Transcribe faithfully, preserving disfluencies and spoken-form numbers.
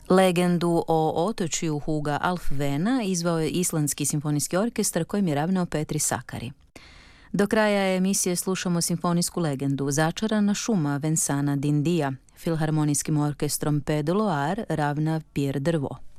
Legendu o otočju Huga Alfvena izvao je Islandski simfonijski orkestar kojem je ravnao Petri Sakari. Do kraja emisije slušamo simfonijsku legendu Začarana šuma Vincenta D'India, filharmonijskim orkestrom P. de Loire ravna Pierre Dervaux.